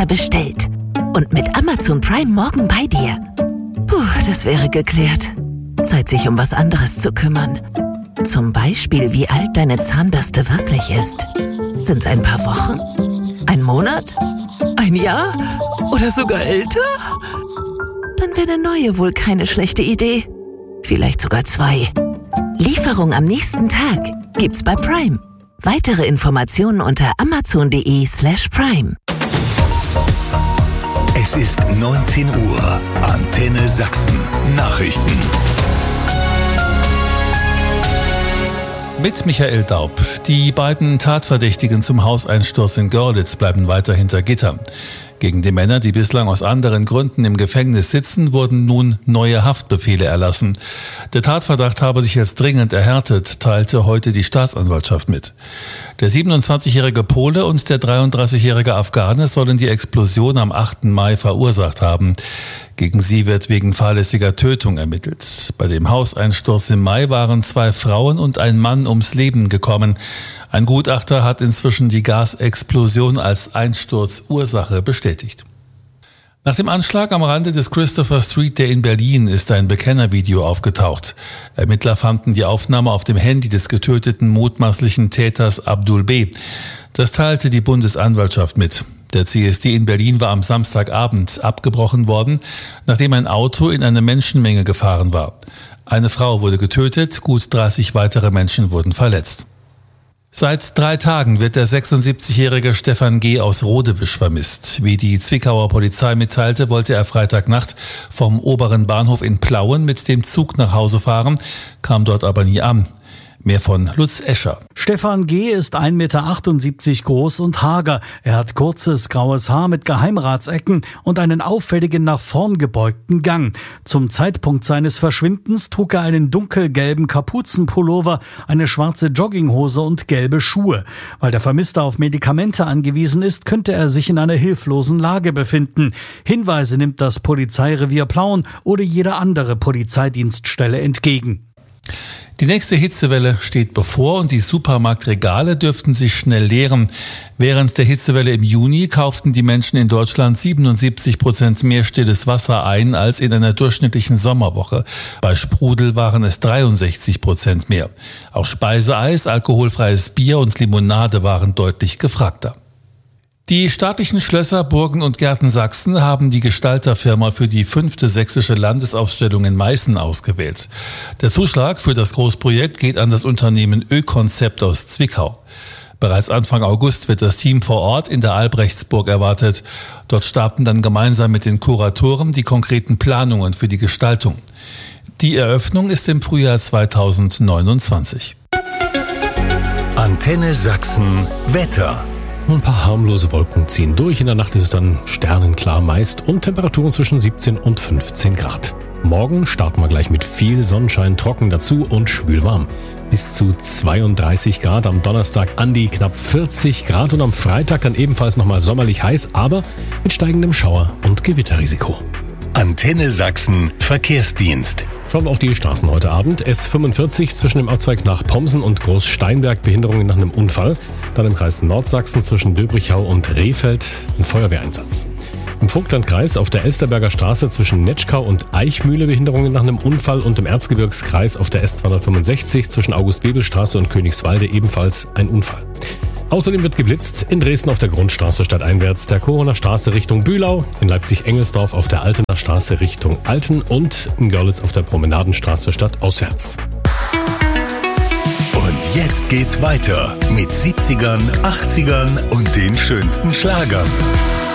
Zahnpasta bestellt. Und mit Amazon Prime morgen bei dir. Puh, das wäre geklärt. Zeit, sich um was anderes zu kümmern. Zum Beispiel, wie alt deine Zahnbürste wirklich ist. Sind's ein paar Wochen? Ein Monat? Ein Jahr? Oder sogar älter? Dann wäre eine neue wohl keine schlechte Idee. Vielleicht sogar 2. Lieferung am nächsten Tag gibt's bei Prime. Weitere Informationen unter amazon.de/prime. Es ist 19 Uhr. Antenne Sachsen. Nachrichten. Mit Michael Daub. Die beiden Tatverdächtigen zum Hauseinsturz in Görlitz bleiben weiter hinter Gitter. Gegen die Männer, die bislang aus anderen Gründen im Gefängnis sitzen, wurden nun neue Haftbefehle erlassen. Der Tatverdacht habe sich jetzt dringend erhärtet, teilte heute die Staatsanwaltschaft mit. Der 27-jährige Pole und der 33-jährige Afghane sollen die Explosion am 8. Mai verursacht haben. Gegen sie wird wegen fahrlässiger Tötung ermittelt. Bei dem Hauseinsturz im Mai waren 2 Frauen und ein Mann ums Leben gekommen. Ein Gutachter hat inzwischen die Gasexplosion als Einsturzursache bestätigt. Nach dem Anschlag am Rande des Christopher Street Day in Berlin ist ein Bekennervideo aufgetaucht. Ermittler fanden die Aufnahme auf dem Handy des getöteten mutmaßlichen Täters Abdul B. Das teilte die Bundesanwaltschaft mit. Der CSD in Berlin war am Samstagabend abgebrochen worden, nachdem ein Auto in eine Menschenmenge gefahren war. Eine Frau wurde getötet, gut 30 weitere Menschen wurden verletzt. Seit 3 Tagen wird der 76-jährige Stefan G. aus Rodewisch vermisst. Wie die Zwickauer Polizei mitteilte, wollte er Freitagnacht vom oberen Bahnhof in Plauen mit dem Zug nach Hause fahren, kam dort aber nie an. Mehr von Lutz Escher. Stefan G. ist 1,78 Meter groß und hager. Er hat kurzes graues Haar mit Geheimratsecken und einen auffälligen nach vorn gebeugten Gang. Zum Zeitpunkt seines Verschwindens trug er einen dunkelgelben Kapuzenpullover, eine schwarze Jogginghose und gelbe Schuhe. Weil der Vermisste auf Medikamente angewiesen ist, könnte er sich in einer hilflosen Lage befinden. Hinweise nimmt das Polizeirevier Plauen oder jede andere Polizeidienststelle entgegen. Die nächste Hitzewelle steht bevor und die Supermarktregale dürften sich schnell leeren. Während der Hitzewelle im Juni kauften die Menschen in Deutschland 77% mehr stilles Wasser ein als in einer durchschnittlichen Sommerwoche. Bei Sprudel waren es 63% mehr. Auch Speiseeis, alkoholfreies Bier und Limonade waren deutlich gefragter. Die staatlichen Schlösser, Burgen und Gärten Sachsen haben die Gestalterfirma für die 5. sächsische Landesausstellung in Meißen ausgewählt. Der Zuschlag für das Großprojekt geht an das Unternehmen Ö-Konzept aus Zwickau. Bereits Anfang August wird das Team vor Ort in der Albrechtsburg erwartet. Dort starten dann gemeinsam mit den Kuratoren die konkreten Planungen für die Gestaltung. Die Eröffnung ist im Frühjahr 2029. Antenne Sachsen Wetter. Ein paar harmlose Wolken ziehen durch. In der Nacht ist es dann sternenklar meist und Temperaturen zwischen 17 und 15 Grad. Morgen starten wir gleich mit viel Sonnenschein, trocken dazu und schwülwarm. Bis zu 32 Grad, am Donnerstag an die knapp 40 Grad und am Freitag dann ebenfalls nochmal sommerlich heiß, aber mit steigendem Schauer- und Gewitterrisiko. Antenne Sachsen Verkehrsdienst. Schauen wir auf die Straßen heute Abend. S45 zwischen dem Abzweig nach Pomsen und Großsteinberg, Behinderungen nach einem Unfall. Dann im Kreis Nordsachsen zwischen Döbrichau und Rehfeld ein Feuerwehreinsatz. Im Vogtlandkreis auf der Elsterberger Straße zwischen Netschkau und Eichmühle Behinderungen nach einem Unfall und im Erzgebirgskreis auf der S265 zwischen August-Bebel-Straße und Königswalde ebenfalls ein Unfall. Außerdem wird geblitzt in Dresden auf der Grundstraße stadteinwärts, der Koroner Straße Richtung Bühlau, in Leipzig-Engelsdorf auf der Altener Straße Richtung Alten und in Görlitz auf der Promenadenstraße stadtauswärts. Und jetzt geht's weiter mit 70ern, 80ern und den schönsten Schlagern.